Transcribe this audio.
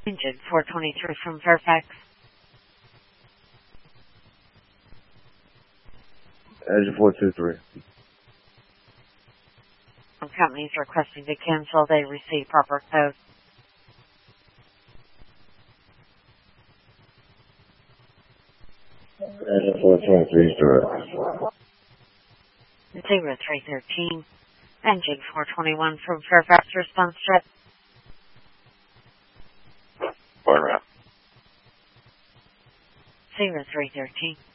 Engine 423 from Fairfax. Engine 423. Companies requesting to cancel. They receive proper code. Engine 423 direct. 0313. Engine 421 from Fairfax response jet. Burn around. 0313.